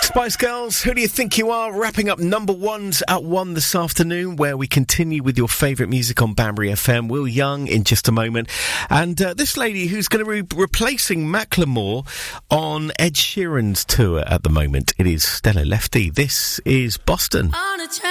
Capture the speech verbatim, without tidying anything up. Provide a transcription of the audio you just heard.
Spice Girls, who do you think you are? Wrapping up number ones at one this afternoon, where we continue with your favourite music on Banbury F M. Will Young in just a moment. And uh, this lady who's going to be replacing Macklemore on Ed Sheeran's tour at the moment. It is Stella Lefty. This is Boston.